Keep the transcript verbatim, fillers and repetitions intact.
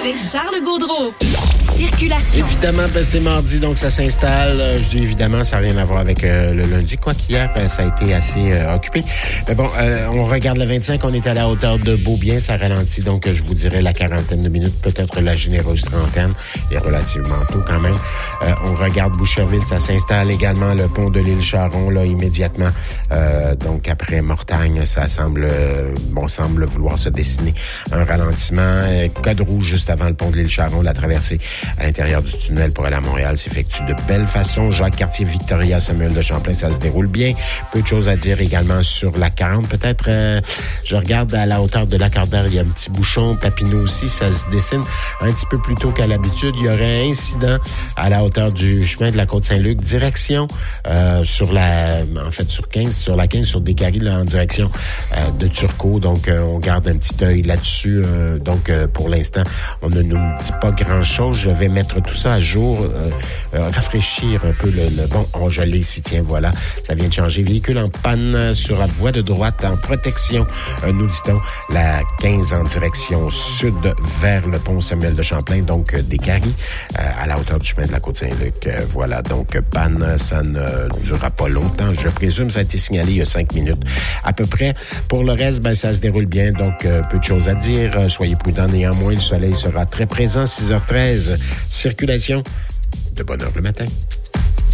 avec Charles Gaudreau. Circulation. Évidemment, ben, c'est mardi, donc ça s'installe. Euh, je dis évidemment, ça n'a rien à voir avec euh, le lundi. Quoi qu'hier, ben, ça a été assez euh, occupé. Mais bon, euh, on regarde le vingt-cinq, on est à la hauteur de Beaubien. Ça ralentit, donc je vous dirais la quarantaine de minutes, peut-être la généreuse trentaine. Il est relativement tôt quand même. Euh, on regarde Boucherville, ça s'installe également. Le pont de l'île Charon, là, immédiatement. Euh, donc après Mortagne, ça semble, euh, bon, semble vouloir se dessiner un ralentissement. Euh, code rouge juste avant le pont de l'île Charon, la traversée à l'intérieur du tunnel pour aller à Montréal s'effectue de belle façon. Jacques-Cartier, Victoria, Samuel de Champlain, ça se déroule bien. Peu de choses à dire également sur la quarante. Peut-être, euh, je regarde à la hauteur de Lacordaire, il y a un petit bouchon. Papineau aussi, ça se dessine un petit peu plus tôt qu'à l'habitude. Il y aurait un incident à la hauteur du chemin de la Côte-Saint-Luc, direction euh, sur la, en fait sur quinze, sur la quinze, sur Descaries, là, en direction euh, de Turcot. Donc, euh, on garde un petit œil là-dessus. Euh, donc, euh, pour l'instant, on ne nous dit pas grand-chose. Je vais mettre tout ça à jour, euh, euh, rafraîchir un peu le, le bon. Oh, je l'ai ici, tiens, voilà. Ça vient de changer. Véhicule en panne sur la voie de droite en protection. Euh, nous dit-on la quinze en direction sud vers le pont Samuel de Champlain, donc euh, Descaries, euh, à la hauteur du chemin de la Côte-Saint-Luc. Euh, voilà, donc panne, ça ne durera pas longtemps. Je présume ça a été signalé il y a cinq minutes à peu près. Pour le reste, ben ça se déroule bien, donc euh, peu de choses à dire. Euh, soyez prudents néanmoins, le soleil sera très présent, six heures treize. Circulation de bonne heure le matin.